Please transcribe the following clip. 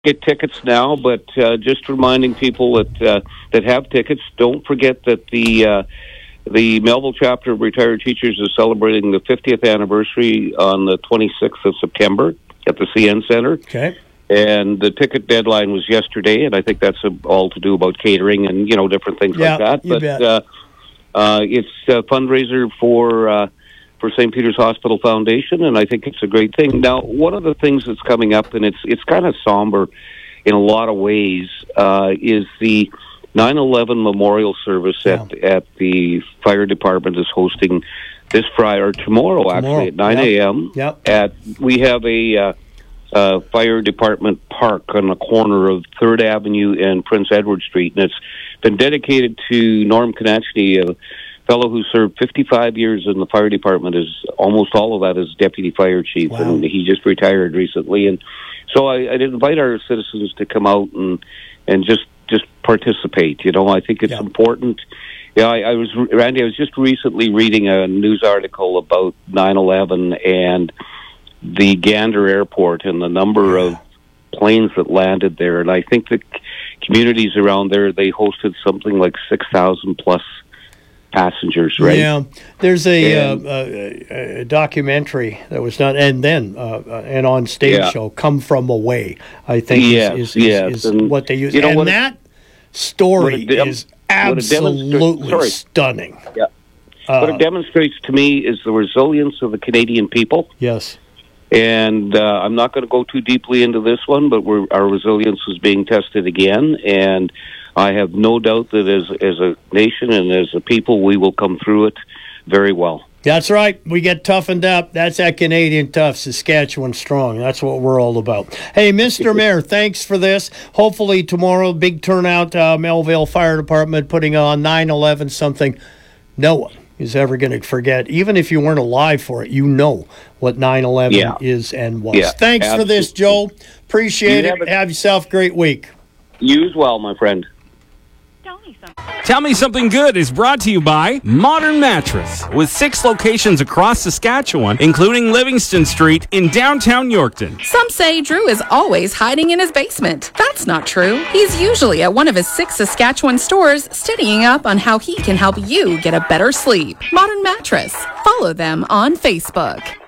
get tickets now, but just reminding people that have tickets, don't forget that the Melville chapter of retired teachers is celebrating the 50th anniversary on the 26th of September at the CN Center. Okay. And the ticket deadline was yesterday, and I think that's all to do about catering and, different things like that. But it's a fundraiser for St. Peter's Hospital Foundation, and I think it's a great thing. Now, one of the things that's coming up, and it's kind of somber in a lot of ways, is the 9/11 memorial service at the fire department is hosting this Friday, or tomorrow actually, at 9 a.m. We have a fire department park on the corner of 3rd Avenue and Prince Edward Street, and it's been dedicated to Norm Konechny, a fellow who served 55 years in the fire department. Is almost all of that as deputy fire chief, and he just retired recently. And so I'd invite our citizens to come out and just participate. I think it's important. I was just recently reading a news article about 9/11 and the Gander Airport and the number of planes that landed there. And I think the communities around there, they hosted something like 6,000 plus passengers, right? Yeah, there's a documentary that was done, and then an on-stage show, Come From Away, I think is what they use. And that story is absolutely stunning. Yeah. What it demonstrates to me is the resilience of the Canadian people. Yes. And I'm not going to go too deeply into this one, but our resilience is being tested again, and I have no doubt that as a nation and as a people, we will come through it very well. That's right. We get toughened up. That's that Canadian tough, Saskatchewan strong. That's what we're all about. Hey, Mr. Mayor, thanks for this. Hopefully tomorrow, big turnout, Melville Fire Department putting on 9/11 something no one is ever going to forget. Even if you weren't alive for it, you know what 9/11 is and was. Yeah, thanks for this, Joe. Appreciate it. Have yourself a great week. You as well, my friend. Tell Me Something Good is brought to you by Modern Mattress, with 6 locations across Saskatchewan, including Livingston Street in downtown Yorkton. Some say Drew is always hiding in his basement. That's not true. He's usually at one of his 6 Saskatchewan stores, studying up on how he can help you get a better sleep. Modern Mattress. Follow them on Facebook.